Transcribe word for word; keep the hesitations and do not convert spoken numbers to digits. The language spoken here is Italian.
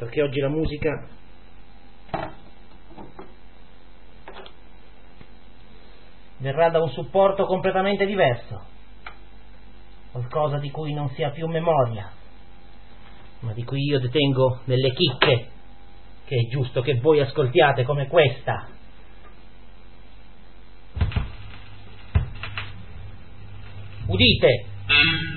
perché oggi la musica verrà da un supporto completamente diverso, qualcosa di cui non si ha più memoria, ma di cui io detengo delle chicche che è giusto che voi ascoltiate, come questa. Udite!